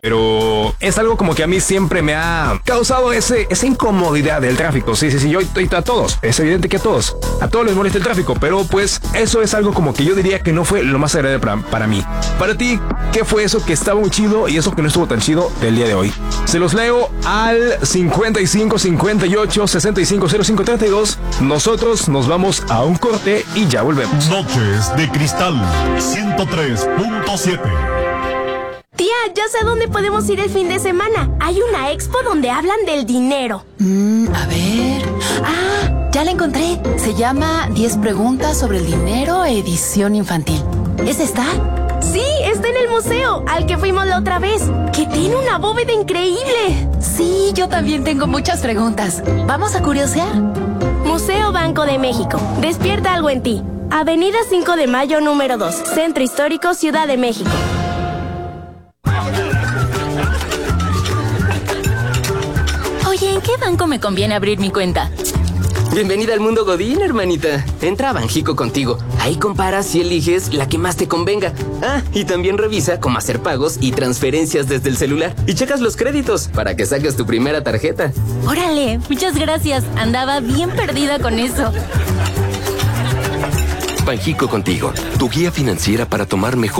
Pero es algo como que a mí siempre me ha causado esa incomodidad del tráfico. Sí, yo a todos, es evidente que a todos les molesta el tráfico, pero pues eso es algo como que yo diría que no fue lo más agradable para mí. Para ti, ¿qué fue eso que estaba muy chido y eso que no estuvo tan chido del día de hoy? Se los leo al 55 58 65 05 32. Nosotros nos vamos a un corte y ya volvemos. Noches de Cristal 103.7. Tía, ya sé a dónde podemos ir el fin de semana. Hay una expo donde hablan del dinero. A ver... ya la encontré. Se llama 10 preguntas sobre el dinero, edición infantil. ¿Esa está? Sí, está en el museo, al que fuimos la otra vez, que tiene una bóveda increíble. Sí, yo también tengo muchas preguntas. ¿Vamos a curiosear? Museo Banco de México. Despierta algo en ti. Avenida 5 de Mayo, número 2. Centro Histórico, Ciudad de México. Oye, ¿en qué banco me conviene abrir mi cuenta? Bienvenida al mundo Godín, hermanita. Entra a Banjico contigo. Ahí comparas y eliges la que más te convenga. Y también revisa cómo hacer pagos y transferencias desde el celular. Y checas los créditos para que saques tu primera tarjeta. Órale, muchas gracias. Andaba bien perdida con eso. Banjico contigo, tu guía financiera para tomar mejor